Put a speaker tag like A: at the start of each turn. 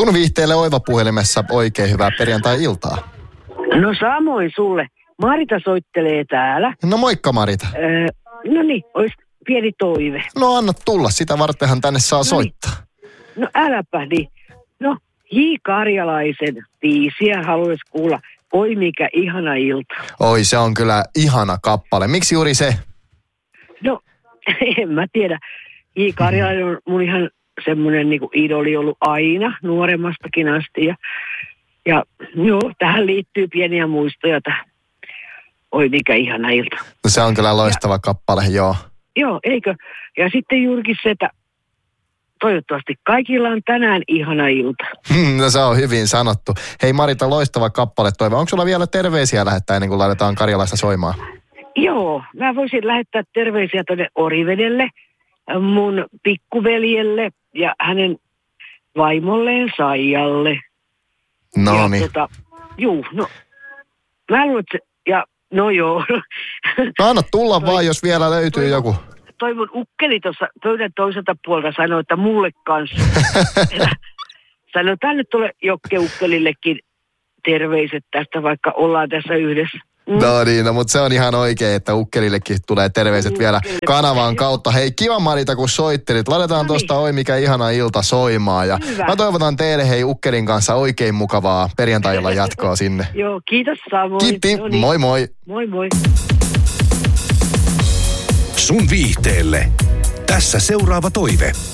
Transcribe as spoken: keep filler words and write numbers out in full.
A: Sun viihteelle Oiva puhelimessa oikein hyvää perjantai-iltaa.
B: No samoin sulle. Marita soittelee täällä.
A: No moikka Marita.
B: Öö, no niin, olisi pieni toive.
A: No anna tulla, sitä vartenhan tänne saa no soittaa.
B: No äläpä niin. No, J. Karjalaisen biisiä haluaisi kuulla. Oi mikä ihana ilta.
A: Oi, se on kyllä ihana kappale. Miksi juuri se?
B: No, en mä tiedä. J. Karjalainen on mun ihan semmoinen niin kuin idoli ollut aina, nuoremmastakin asti. Ja, ja joo, tähän liittyy pieniä muistoja tähän. Oi mikä ihana ilta.
A: No, se on kyllä loistava ja, kappale, joo.
B: Joo, eikö? Ja sitten juurikin se, että toivottavasti kaikilla on tänään ihana ilta.
A: No se on hyvin sanottu. Hei Marita, loistava kappale toive. Onko sulla vielä terveisiä lähettää ennen kuin laitetaan Karjalaista soimaan?
B: Joo, mä voisin lähettää terveisiä tuonne Orivedelle, mun pikkuveljelle ja hänen vaimolleen Saijalle.
A: No niin.
B: Tota, juu, no mä luulen, että ja no joo.
A: No anna tulla
B: toi,
A: vaan, jos vielä löytyy
B: toi,
A: joku.
B: Toi mun ukkeli tuossa pöydän toiselta puolta sanoi, että mulle kanssa. Sanoi, tänne tulee Jokke ukkelillekin terveiset tästä, vaikka ollaan tässä yhdessä. Mm.
A: No niin, no, mutta se on ihan oikein, että ukkelillekin tulee terveiset mm, vielä kanavan kautta. Hei, kiva Marita, kun soittelit. Laitetaan no tuosta niin. Oi mikä ihana ilta soimaan. Ja mä toivotan teille hei ukkelin kanssa oikein mukavaa perjantai-illan jatkoa sinne.
B: Joo, kiitos samoin.
A: Kiitti,
B: no niin.
A: moi moi.
B: Moi moi.
C: Sun viihteelle. Tässä seuraava toive.